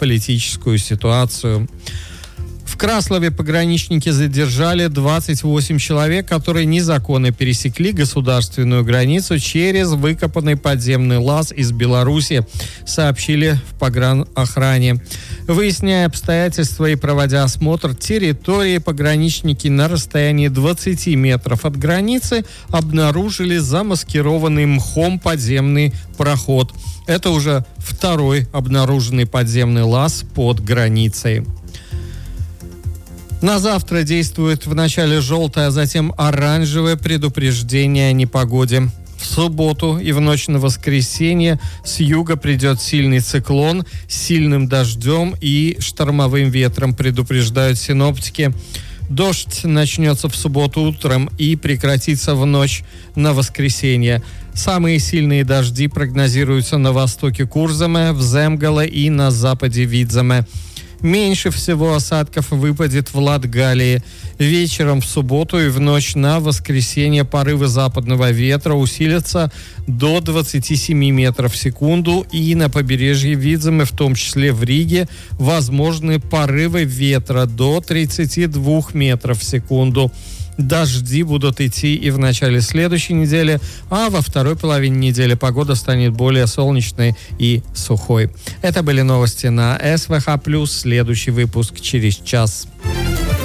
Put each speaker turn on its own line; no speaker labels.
политическую ситуацию. В Краслове пограничники задержали 28 человек, которые незаконно пересекли государственную границу через выкопанный подземный лаз из Беларуси, сообщили в погранохране. Выясняя обстоятельства и проводя осмотр территории, пограничники на расстоянии 20 метров от границы обнаружили замаскированный мхом подземный проход. Это уже второй обнаруженный подземный лаз под границей. На завтра действует вначале желтое, а затем оранжевое предупреждение о непогоде. В субботу и в ночь на воскресенье с юга придет сильный циклон с сильным дождем и штормовым ветром, предупреждают синоптики. Дождь начнется в субботу утром и прекратится в ночь на воскресенье. Самые сильные дожди прогнозируются на востоке Курзаме, в Земгале и на западе Видземе. Меньше всего осадков выпадет в Латгалии. Вечером в субботу и в ночь на воскресенье порывы западного ветра усилятся до 27 метров в секунду, и на побережье Видземы, в том числе в Риге, возможны порывы ветра до 32 метров в секунду. Дожди будут идти и в начале следующей недели, а во второй половине недели погода станет более солнечной и сухой. Это были новости на СВХ+. Следующий выпуск через час.